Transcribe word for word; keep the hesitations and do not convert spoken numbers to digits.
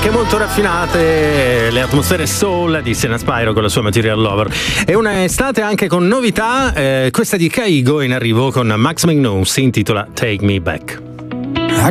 anche molto raffinate le atmosfere soul di Siena Spyro con la sua Material Lover. E una estate anche con novità, eh, questa di Kaigo in arrivo con Max Magnou, si intitola Take Me Back.